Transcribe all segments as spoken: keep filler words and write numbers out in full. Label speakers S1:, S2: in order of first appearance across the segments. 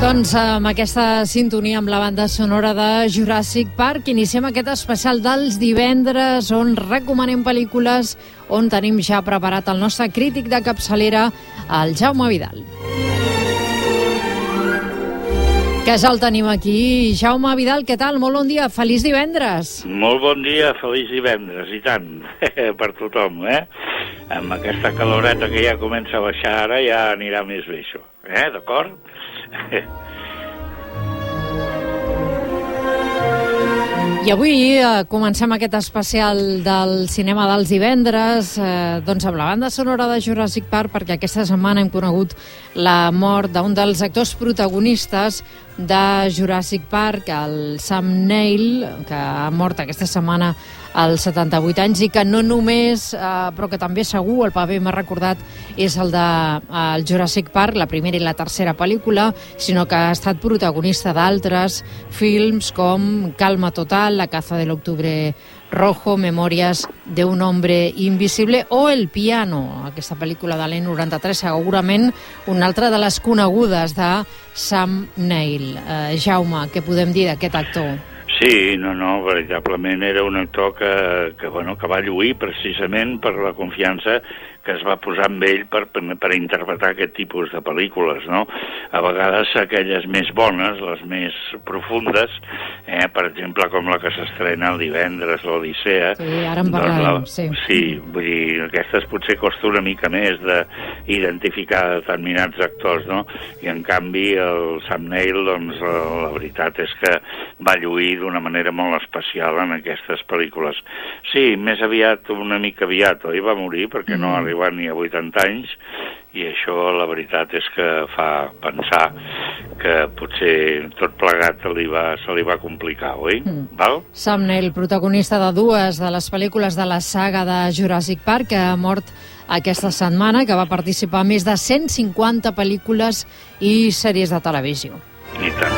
S1: Doncs amb aquesta sintonia amb la banda sonora de Jurassic Park iniciem aquest especial dels divendres on recomanem pel·lícules, on tenim ja preparat el nostre crític de capçalera, el Jaume Vidal. Que ja el tenim aquí. Jaume Vidal, què tal? Molt bon dia, feliç divendres.
S2: Molt bon dia, feliç divendres, i tant, per tothom, eh? Amb aquesta caloreta que ja comença a baixar ara ja anirà més bé això, eh? D'acord?
S1: I avui eh, comencem aquest especial del cinema dels divendres eh, doncs amb la banda sonora de Jurassic Park, perquè aquesta setmana hem conegut la mort d'un dels actors protagonistes de Jurassic Park, el Sam Neill, que ha mort aquesta setmana als setanta-vuit anys i que no només, eh, però que també segur el paper més recordat és el de eh, el Jurassic Park, la primera i la tercera pel·lícula, sinó que ha estat protagonista d'altres films com Calma Total, La caza del octubre rojo, Memòries d'un hombre invisible o El piano, aquesta pel·lícula de l'any noranta-tres, segurament una altra de les conegudes de Sam Neill. Eh, Jaume, què podem dir d'aquest actor?
S2: Sí, no, no, veritablement era un actor que, que, bueno, que va lluir precisament per la confiança que es va posar amb ell per, per, per interpretar aquest tipus de pel·lícules, no? A vegades aquelles més bones, les més profundes, eh, per exemple, com la que s'estrena el divendres, l'Odissea.
S1: Sí, ara en parlarem,
S2: doncs
S1: sí.
S2: Sí, vull dir, aquestes potser costa una mica més d'identificar determinats actors, no? I en canvi el Sam Neill, doncs, la, la veritat és que va lluir d'una manera molt especial en aquestes pel·lícules. Sí, més aviat, una mica aviat, oi? Va morir perquè no arriba ni a vuitanta anys, i això la veritat és que fa pensar que potser tot plegat li va, se li va complicar, oi? Mm. Val?
S1: Sam Neill, protagonista de dues de les pel·lícules de la saga de Jurassic Park, que ha mort aquesta setmana, que va participar a més de cent cinquanta pel·lícules i sèries de televisió.
S2: I tant.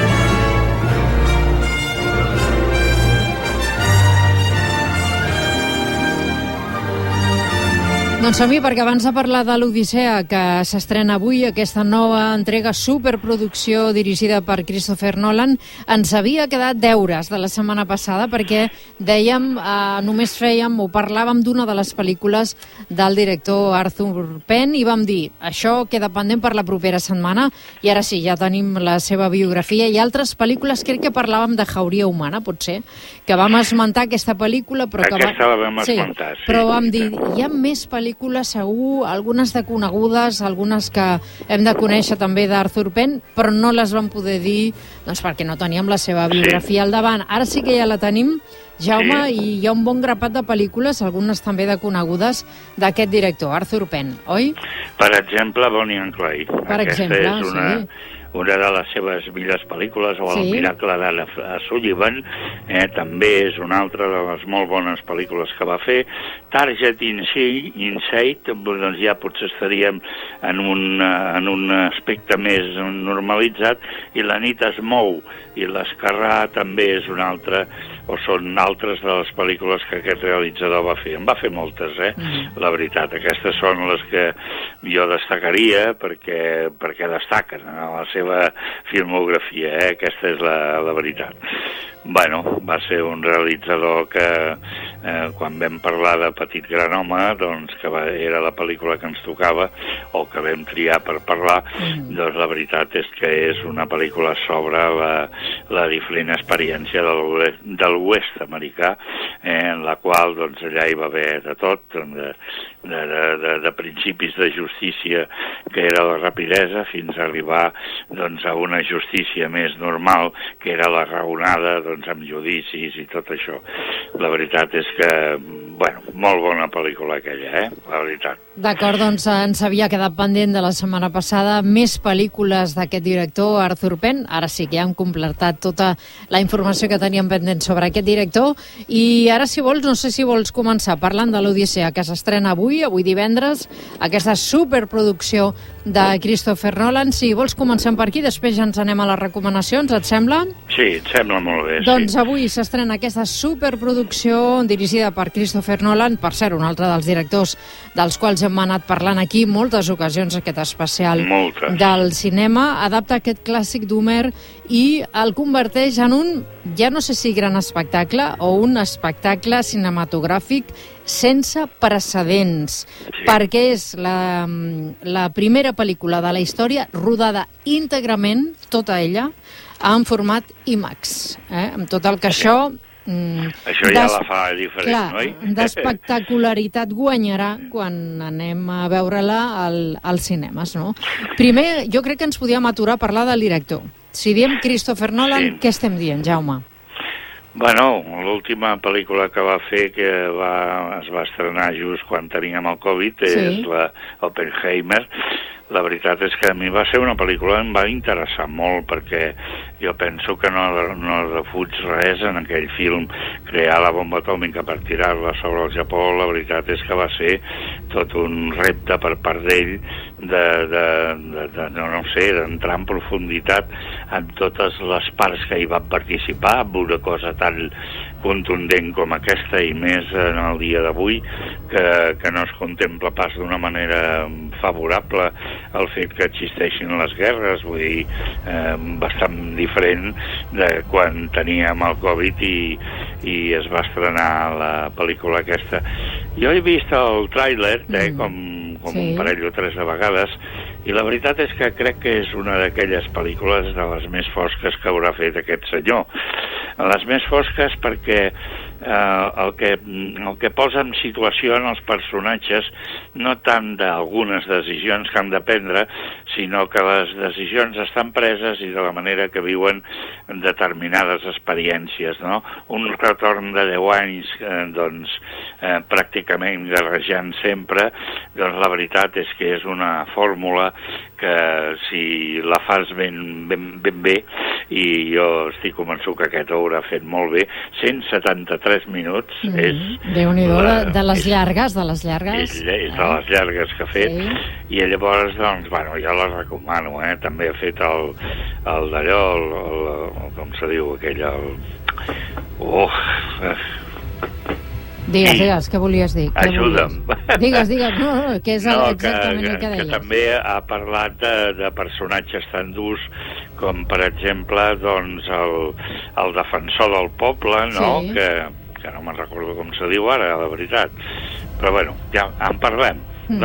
S1: Doncs som-hi, perquè abans de parlar de l'Odissea, que s'estrena avui, aquesta nova entrega superproducció dirigida per Christopher Nolan, ens havia quedat deures de la setmana passada, perquè dèiem, eh, només fèiem o parlàvem d'una de les pel·lícules del director Arthur Penn i vam dir, això queda pendent per la propera setmana, i ara sí, ja tenim la seva biografia i altres pel·lícules. Crec que parlàvem de Jauria humana, potser, que vam esmentar aquesta pel·lícula, però que
S2: aquesta
S1: va...
S2: la vam esmentar, sí.
S1: Però vam dir, hi ha més pel·lícules segur, algunes de conegudes, algunes que hem de conèixer també d'Arthur Penn, però no les vam poder dir doncs perquè no teníem la seva biografia sí. al davant. Ara sí que ja la tenim, Jaume, sí. I hi ha un bon grapat de pel·lícules, algunes també de conegudes, d'aquest director, Arthur Penn, oi?
S2: Per exemple, Bonnie and Clyde.
S1: Per
S2: Aquesta
S1: exemple,
S2: és una...
S1: sí.
S2: una de les seves millors pel·lícules, o El
S1: sí.
S2: miracle de Sullivan, eh, també és una altra de les molt bones pel·lícules que va fer. Target Insight, doncs ja potser estaríem en un, en un aspecte més normalitzat, i La nit es mou, i L'Esquerrà també és una altra, o són altres de les pel·lícules que aquest realitzador va fer. En va fer moltes, eh? Mm. La veritat, aquestes són les que jo destacaria perquè, perquè destaquen a la seva filmografia, eh? Aquesta és la, la veritat. Bueno, va ser un realitzador que eh, quan vam parlar de Petit gran home, doncs que va, era la pel·lícula que ens tocava o que vam triar per parlar, mm. doncs la veritat és que és una pel·lícula sobre la, la diferent experiència del, del oest americà, eh, en la qual doncs allà hi va haver de tot, de, de, de, de principis de justícia que era la rapidesa fins a arribar doncs, a una justícia més normal, que era la raonada, doncs, amb judicis i tot això. La veritat és que, bueno, molt bona pel·lícula aquella, eh? La veritat.
S1: D'acord, doncs ens havia quedat pendent de la setmana passada més pel·lícules d'aquest director, Arthur Penn. Ara sí que ja hem completat tota la informació que teníem pendent sobre aquest director. I ara, si vols, no sé si vols començar parlant de l'Odissea, que s'estrena avui, avui divendres, aquesta superproducció de Christopher Nolan. Si vols, comencem per aquí, després ja ens anem a les recomanacions, et sembla?
S2: Sí, et sembla molt bé,
S1: doncs
S2: sí.
S1: Avui s'estrena aquesta superproducció dirigida per Christopher Nolan, per cert, un altre dels directors dels quals tots hem anat parlant aquí moltes ocasions, aquest especial
S2: Moltes.
S1: del cinema, adapta aquest clàssic d'Homer i el converteix en un, ja no sé si gran espectacle o un espectacle cinematogràfic sense precedents, sí. perquè és la, la primera pel·lícula de la història rodada íntegrament, tota ella, en format IMAX, eh? amb tot el que això...
S2: Mm, això ja la fa diferent,
S1: clar,
S2: oi?
S1: D'espectacularitat guanyarà quan anem a veure-la al, als cinemes, no? Primer, jo crec que ens podíem aturar a parlar del director. Si diem Christopher Nolan, sí. Què estem dient, Jaume?
S2: Bueno, l'última pel·lícula que va fer, que va, es va estrenar just quan teníem el Covid, sí. és la Oppenheimer. La veritat és que a mi va ser una pel·lícula que em va interessar molt, perquè jo penso que no, no refuig res en aquell film. Crear la bomba atòmica per tirar-la sobre el Japó, la veritat és que va ser tot un repte per part d'ell de, de, de, de no, no sé, d'entrar en profunditat en totes les parts que hi van participar, amb una cosa tan contundent com aquesta, i més en el dia d'avui, que, que no es contempla pas d'una manera favorable el fet que existeixin les guerres, vull dir, eh, bastant diferent de quan teníem el Covid i, i es va estrenar la pel·lícula aquesta. Jo he vist el tràiler, eh, mm. com, com sí. un parell o tres de vegades, i la veritat és que crec que és una d'aquelles pel·lícules de les més fosques que haurà fet aquest senyor. Les més fosques perquè eh, el, que, el que posa en situació en els personatges no tant d'algunes decisions que han de prendre, sinó que les decisions estan preses i de la manera que viuen determinades experiències, no? Un retorn de deu anys, eh, doncs, eh, pràcticament guerrejant sempre, doncs la veritat és que és una fórmula que si la fas ben, ben, ben bé, i jo estic convençut que aquest ho haurà fet molt bé, cent setanta-tres minuts mm. és...
S1: Déu-n'hi-do, de, de les llargues, de les llargues.
S2: És, és eh? de les llargues que ha fet, sí. I llavors, doncs, bueno, jo la recomano, eh? També ha fet el, el d'allò, el, el, el, com se diu, aquell, el... Oh...
S1: Digues, digues, què volies dir? Què
S2: Ajuda'm.
S1: Volies? Digues, digues, no, no, que és
S2: no,
S1: exactament
S2: que,
S1: el que deies.
S2: Que també ha parlat de, de personatges tan durs com, per exemple, doncs, el, el defensor del poble, no?, sí. que, que no me'n recordo com se diu ara, la veritat. Però, bueno, ja en parlem.